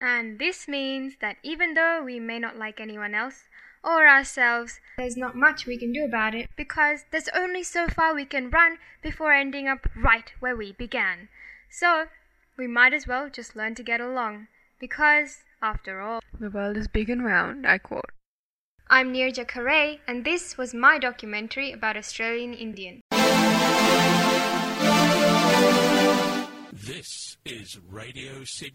And this means that even though we may not like anyone else or ourselves, there's not much we can do about it. Because there's only so far we can run before ending up right where we began. So, we might as well just learn to get along. Because, after all, the world is big and round, I quote. I'm Nirja Kare, and this was my documentary about Australian Indian. This is Radio Sydney.